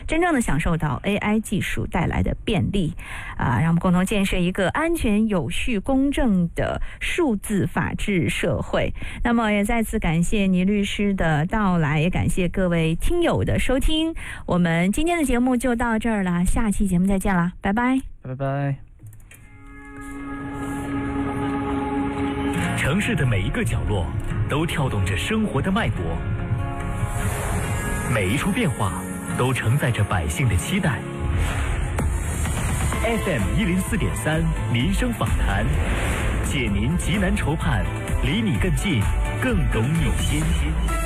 真正的享受到 AI 技术带来的便利让我们共同建设一个安全、有序、公正的数字法治社会。那么也再次感谢倪律师的到来，也感谢各位听友的收听。我们今天的节目就到这儿了，下期节目再见啦，拜拜， 拜拜。 城市的每一个角落都跳动着生活的脉搏，每一处变化都承载着百姓的期待。FM104.3民生访谈，解您急难愁盼，离你更近，更懂你心。